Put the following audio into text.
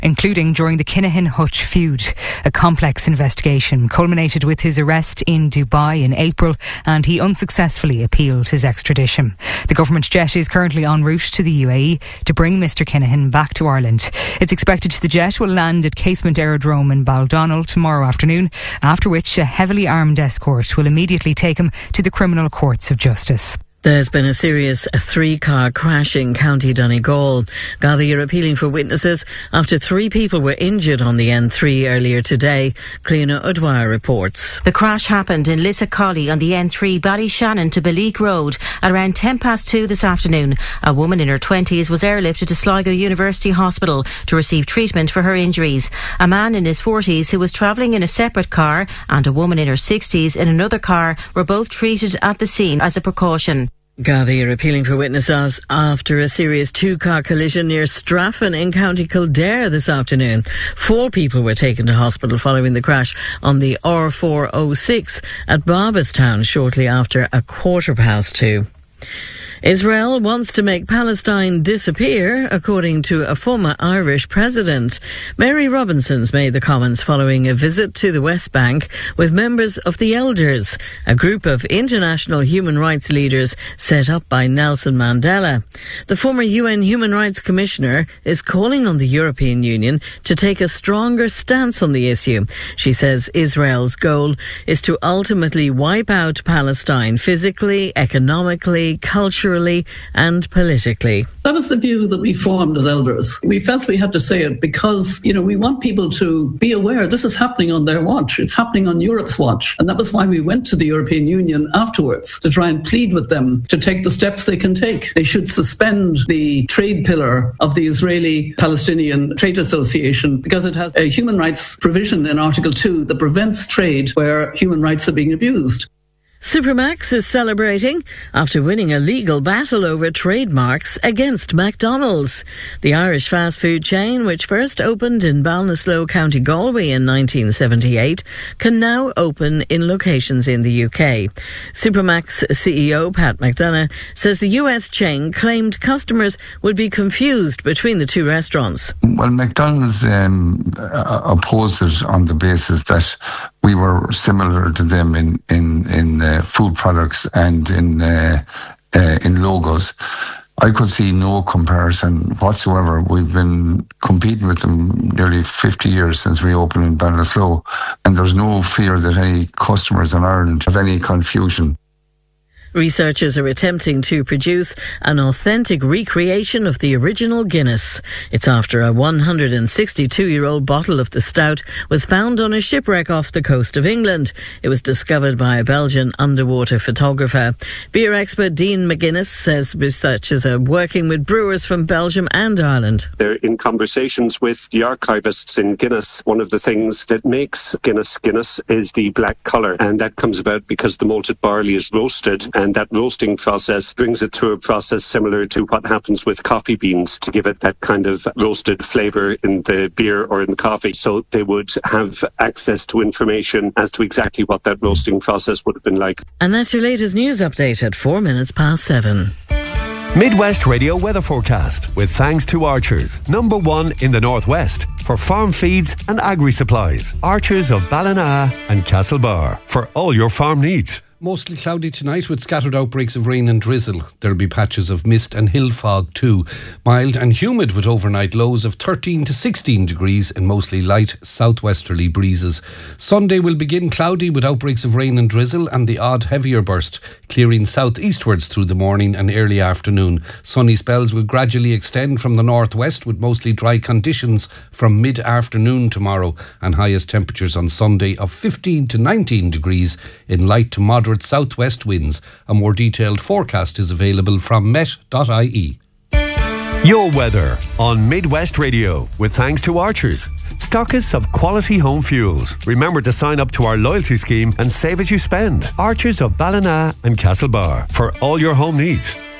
including during the Kinahan-Hutch feud. A complex investigation culminated with his arrest in Dubai in April, and he unsuccessfully appealed his extradition. The government jet is currently en route to the UAE to bring Mr Kinahan back to Ireland. It's expected the jet will land at Casement Aerodrome in Baldonnel tomorrow afternoon, after which a heavily armed escort will immediately take him to the criminal courts of justice. There's been a serious 3-car crash in County Donegal. Gardaí are appealing for witnesses after 3 people were injured on the N3 earlier today. Cliona Udwire reports. The crash happened in Lissacolly on the N3 Ballyshannon to Baleek Road at around 2:10 this afternoon. A woman in her 20s was airlifted to Sligo University Hospital to receive treatment for her injuries. A man in his 40s who was travelling in a separate car and a woman in her 60s in another car were both treated at the scene as a precaution. Gardaí are appealing for witnesses after a serious 2-car collision near Straffan in County Kildare this afternoon. 4 people were taken to hospital following the crash on the R406 at Barbastown shortly after 2:15. Israel wants to make Palestine disappear, according to a former Irish president. Mary Robinson's made the comments following a visit to the West Bank with members of the Elders, a group of international human rights leaders set up by Nelson Mandela. The former UN Human Rights Commissioner is calling on the European Union to take a stronger stance on the issue. She says Israel's goal is to ultimately wipe out Palestine physically, economically, culturally and politically. That was the view that we formed as Elders. We felt we had to say it because, we want people to be aware this is happening on their watch. It's happening on Europe's watch. And that was why we went to the European Union afterwards to try and plead with them to take the steps they can take. They should suspend the trade pillar of the Israeli-Palestinian Trade Association because it has a human rights provision in Article 2 that prevents trade where human rights are being abused. Supermax is celebrating after winning a legal battle over trademarks against McDonald's. The Irish fast food chain, which first opened in Ballinasloe, County Galway in 1978, can now open in locations in the UK. Supermax CEO Pat McDonough says the US chain claimed customers would be confused between the 2 restaurants. Well, McDonald's opposed it on the basis that we were similar to them in food products and in logos. I could see no comparison whatsoever. We've been competing with them nearly 50 years since we opened in Ballinasloe, and there's no fear that any customers in Ireland have any confusion. Researchers are attempting to produce an authentic recreation of the original Guinness. It's after a 162-year-old bottle of the stout was found on a shipwreck off the coast of England. It was discovered by a Belgian underwater photographer. Beer expert Dean McGuinness says researchers are working with brewers from Belgium and Ireland. They're in conversations with the archivists in Guinness. One of the things that makes Guinness Guinness is the black colour, and that comes about because the malted barley is roasted, and that roasting process brings it through a process similar to what happens with coffee beans to give it that kind of roasted flavour in the beer or in the coffee. So they would have access to information as to exactly what that roasting process would have been like. And that's your latest news update at 7:04. Midwest Radio weather forecast with thanks to Archers, number 1 in the Northwest for farm feeds and agri supplies. Archers of Ballina and Castlebar for all your farm needs. Mostly cloudy tonight with scattered outbreaks of rain and drizzle. There'll be patches of mist and hill fog too. Mild and humid with overnight lows of 13 to 16 degrees and mostly light southwesterly breezes. Sunday will begin cloudy with outbreaks of rain and drizzle and the odd heavier burst, clearing southeastwards through the morning and early afternoon. Sunny spells will gradually extend from the northwest with mostly dry conditions from mid-afternoon tomorrow and highest temperatures on Sunday of 15 to 19 degrees in light to moderate southwest winds. A more detailed forecast is available from met.ie. Your weather on Midwest Radio with thanks to Archers, stockists of quality home fuels. Remember to sign up to our loyalty scheme and save as you spend. Archers of Ballina and Castlebar for all your home needs.